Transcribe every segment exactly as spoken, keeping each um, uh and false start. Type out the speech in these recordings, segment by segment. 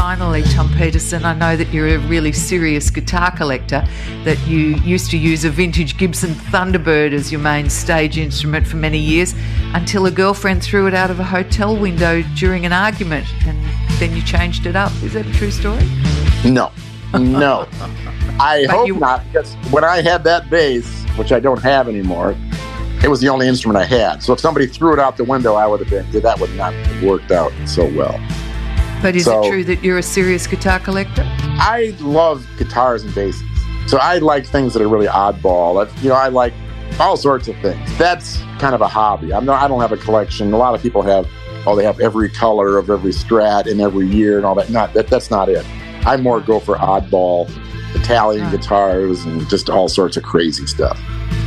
finally, Tom Peterson, I know that you're a really serious guitar collector, that you used to use a vintage Gibson Thunderbird as your main stage instrument for many years until a girlfriend threw it out of a hotel window during an argument and then you changed it up. Is that a true story? No. No. I But hope you- not, because when I had that bass, which I don't have anymore, it was the only instrument I had. So if somebody threw it out the window, I would have been, that would not have worked out so well. But is So- it true that you're a serious guitar collector? I love guitars and basses. So I like things that are really oddball. I, you know, I like all sorts of things. That's kind of a hobby. I'm not, I don't have a collection. A lot of people have, oh, they have every color of every Strat in every year and all that. Not that. That's not it. I more go for oddball Italian guitars and just all sorts of crazy stuff.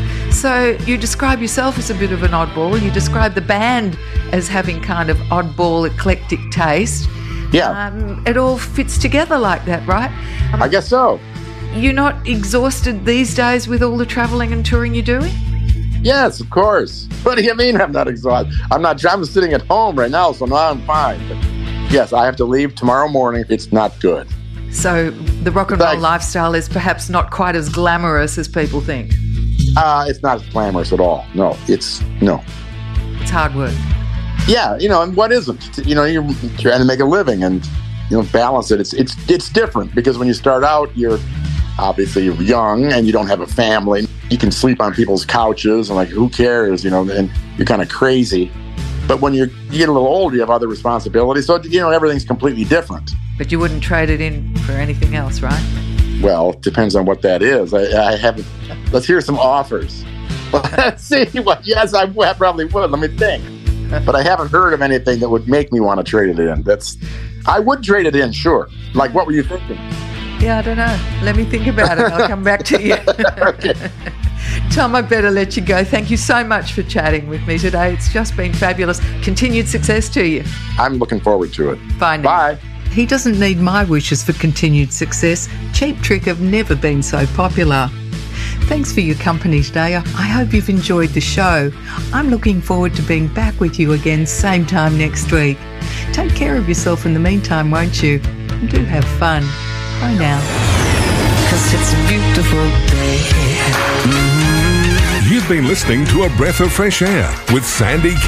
So you describe yourself as a bit of an oddball. You describe the band as having kind of oddball, eclectic taste. Yeah, Um, it all fits together like that, right? Um, I guess so. You're not exhausted these days with all the travelling and touring you're doing? Yes, of course. What do you mean I'm not exhausted? I'm not. I'm sitting at home right now, so now I'm fine. But yes, I have to leave tomorrow morning. It's not good. So the rock and roll Thanks. lifestyle is perhaps not quite as glamorous as people think. Uh, it's not glamorous at all. No, it's no. It's hard work. Yeah, you know, and what isn't? You know, you're trying to make a living and, you know, balance it. It's it's it's different because when you start out, you're obviously you're young and you don't have a family. You can sleep on people's couches and like, who cares? You know, and you're kind of crazy. But when you're, you get a little older, you have other responsibilities. So, you know, everything's completely different. But you wouldn't trade it in for anything else, right? Well, it depends on what that is. I, I haven't. Let's hear some offers. Let's see what. Yes, I, I probably would. Let me think. But I haven't heard of anything that would make me want to trade it in. That's. I would trade it in, sure. Like, what were you thinking? Yeah, I don't know. Let me think about it. I'll come back to you. Okay. Tom, I better let you go. Thank you so much for chatting with me today. It's just been fabulous. Continued success to you. I'm looking forward to it. Bye now. Bye. He doesn't need my wishes for continued success. Cheap Trick have never been so popular. Thanks for your company today. I hope you've enjoyed the show. I'm looking forward to being back with you again same time next week. Take care of yourself in the meantime, won't you? And do have fun. Bye now. 'Cause it's a beautiful day. You've been listening to A Breath of Fresh Air with Sandy